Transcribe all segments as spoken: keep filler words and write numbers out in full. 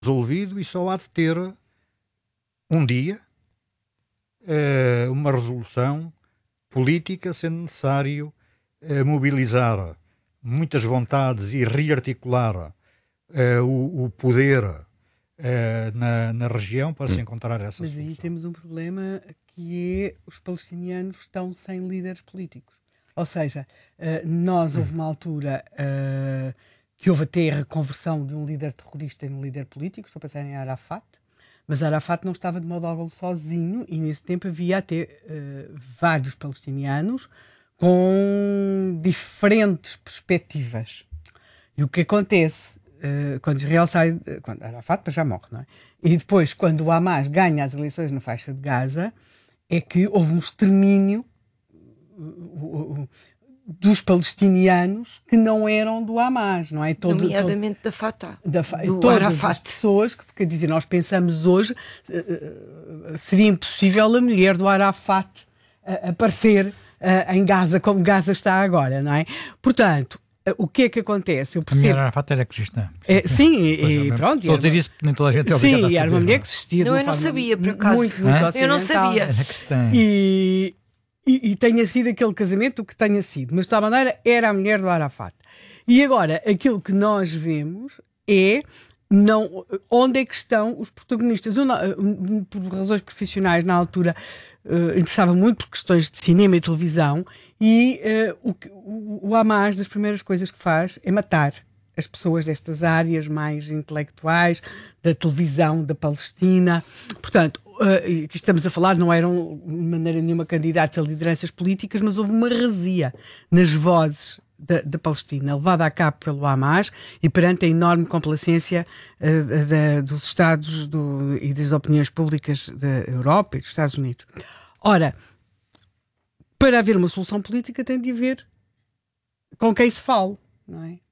resolvido e só há de ter um dia uh, uma resolução política, sendo necessário uh, mobilizar muitas vontades e rearticular uh, o, o poder uh, na, na região para hum. se encontrar essa Mas solução. Mas aí temos um problema que é os palestinianos estão sem líderes políticos. Ou seja, uh, nós houve uma altura uh, que houve até a reconversão de um líder terrorista em um líder político, estou a pensar em Arafat, mas Arafat não estava de modo algum sozinho e nesse tempo havia até uh, vários palestinianos com diferentes perspectivas. E o que acontece uh, quando Israel sai, quando Arafat já morre, não é? E depois, quando o Hamas ganha as eleições na faixa de Gaza, é que houve um extermínio dos palestinianos que não eram do Hamas, não é? Todo, nomeadamente todo, da Fatah, da, do todas Arafat. As pessoas, que, quer dizer, nós pensamos hoje, uh, seria impossível a mulher do Arafat uh, aparecer uh, em Gaza como Gaza está agora, não é? Portanto, uh, o que é que acontece? Eu percebo... A mulher Arafat era cristã. É, sim, e, e pronto. Estou a dizer isso porque nem toda a gente é obrigada a saber. Sim, era uma mulher que se vestia não, de uma eu não forma sabia, por acaso. Muito, muito ocidental. Eu não sabia. Era cristã. E... E, e tenha sido aquele casamento o que tenha sido, mas de toda maneira era a mulher do Arafat. E agora, aquilo que nós vemos é não, onde é que estão os protagonistas. Eu, não, por razões profissionais, na altura, uh, interessava muito por questões de cinema e televisão, e uh, o, o, o Hamas, das primeiras coisas que faz é matar as pessoas destas áreas mais intelectuais, da televisão, da Palestina. Portanto, Uh, que estamos a falar, não eram de maneira nenhuma candidatos a lideranças políticas, mas houve uma razia nas vozes da, da Palestina, levada a cabo pelo Hamas e perante a enorme complacência uh, da, dos Estados do, e das opiniões públicas da Europa e dos Estados Unidos. Ora, para haver uma solução política tem de haver com quem se fale, não é?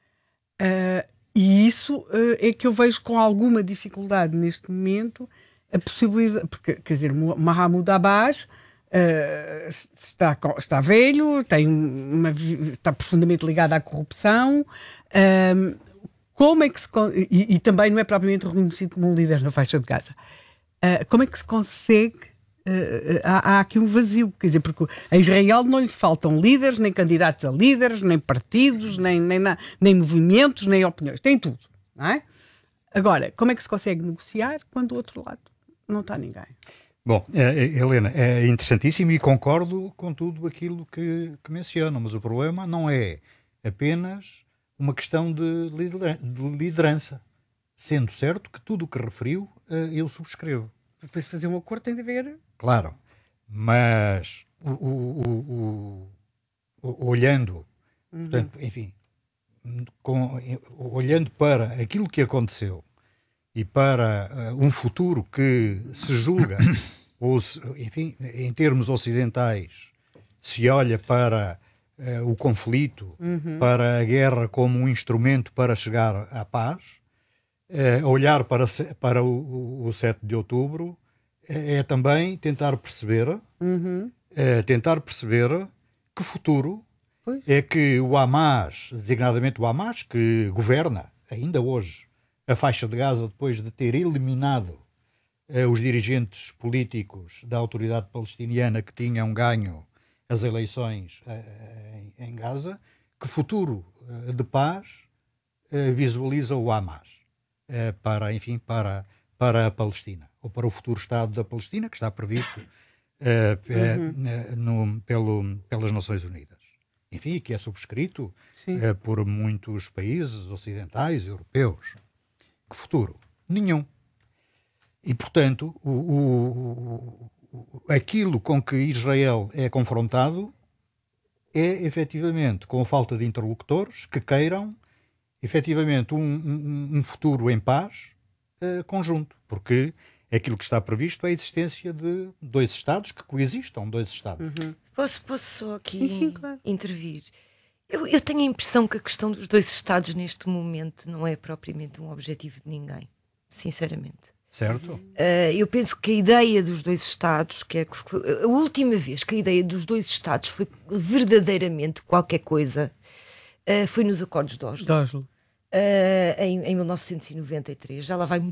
Uh, e isso uh, é que eu vejo com alguma dificuldade neste momento a possibilidade, porque, quer dizer, Mahmoud Abbas uh, está, está velho, tem uma, está profundamente ligado à corrupção, um, como é que se, e, e também não é propriamente reconhecido como um líder na faixa de Gaza. Uh, como é que se consegue, uh, há, há aqui um vazio, quer dizer, porque a Israel não lhe faltam líderes, nem candidatos a líderes, nem partidos, nem, nem, nem movimentos, nem opiniões, tem tudo, não é? Agora, como é que se consegue negociar quando do outro lado não está ninguém? Bom, é, Helena, é interessantíssimo e concordo com tudo aquilo que, que mencionam, mas o problema não é apenas uma questão de liderança, sendo certo que tudo o que referiu eu subscrevo. Para se fazer um acordo tem de haver... Claro, mas o, o, o, o, olhando, uhum. portanto, enfim, com, olhando para aquilo que aconteceu e para uh, um futuro que se julga, ou se, enfim, em termos ocidentais, se olha para uh, o conflito, uhum. para a guerra como um instrumento para chegar à paz, uh, olhar para, para o, o sete de outubro é, é também tentar perceber, uhum. uh, tentar perceber que futuro pois. É que o Hamas, designadamente o Hamas, que governa ainda hoje a faixa de Gaza, depois de ter eliminado uh, os dirigentes políticos da autoridade palestiniana que tinham ganho as eleições uh, em, em Gaza, que futuro uh, de paz uh, visualiza o Hamas uh, para, enfim, para, para a Palestina, ou para o futuro Estado da Palestina, que está previsto uh, uhum. uh, no, pelo, pelas Nações Unidas. Enfim, que é subscrito uh, por muitos países ocidentais e europeus. Que futuro? Nenhum. E, portanto, o, o, o, aquilo com que Israel é confrontado é, efetivamente, com a falta de interlocutores que queiram, efetivamente, um, um, um futuro em paz uh, conjunto. Porque aquilo que está previsto é a existência de dois Estados que coexistam, dois Estados. Uhum. Posso, posso só aqui sim, sim, claro. intervir? Eu, eu tenho a impressão que a questão dos dois Estados neste momento não é propriamente um objetivo de ninguém, sinceramente. Certo. Uh, eu penso que a ideia dos dois Estados, que é, a última vez que a ideia dos dois Estados foi verdadeiramente qualquer coisa, uh, foi nos acordos de Oslo. De Oslo. uh, em, em mil novecentos e noventa e três. Já lá vai